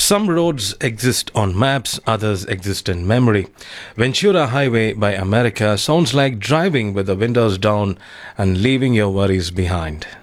Some roads exist on maps, others exist in memory. Ventura Highway by America sounds like driving with the windows down and leaving your worries behind.